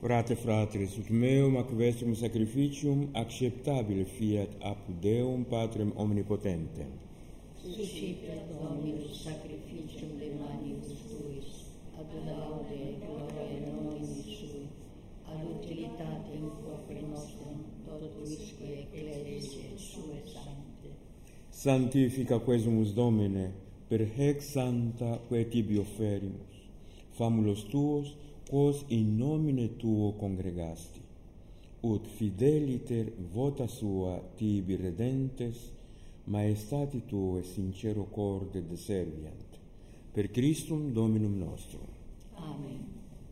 Orate fratres, ut meum ac vestum sacrificium acceptabile fiat apud Deum Patrem omnipotentem. Suscipet Dominus sacrificium de manibus tuis, ad laude et gloria nominis sui, ad utilitatem propri nostrum, totuisque ecclesiae sue sancte. Sanctifica quesumus Domine, per hec santa quae tibi offerimus, famulos tuos, quos in nomine tuo congregasti, ut fideliter vota sua tibi redentes, maestati tuae sincero corde deserviant, per Christum Dominum nostrum. Amen.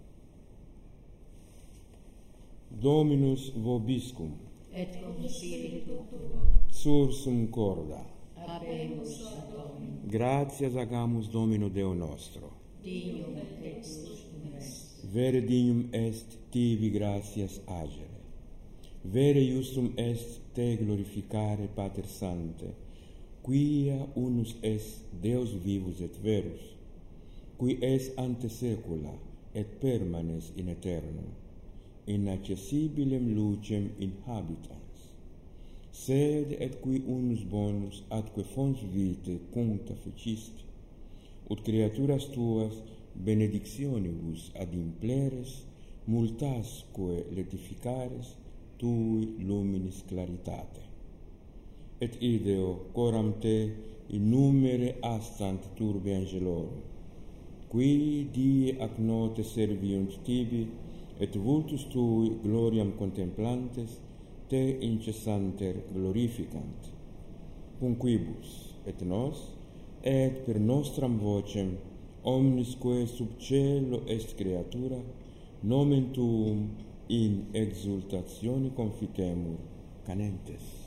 Dominus vobiscum, Et cum spiritu tuo, sursum corda, habemus ad Domino, gratias agamus Domino Deo nostro. dignum et justum est. Vere dignum est tibi gratias agere. Vere justum est te glorificare, Pater Sancte, quia unus est Deus vivus et verus, qui est ante saecula et permanes in aeternum, inaccessibilem lucem in habitans, sed et qui unus bonus atque fons vitae cuncta fecisti, ut creaturas tuas benedictionibus ad impleres multasque letificares tui luminis claritate. Et ideo coram te in numere astant turbe angelorum, qui die ac note serviunt tibi, et vultus tui gloriam contemplantes te incessanter glorificant. Cunquibus et nos, et per nostram vocem omnisque sub cielo est creatura, nomen tuum in exultatione confitemur, canentes.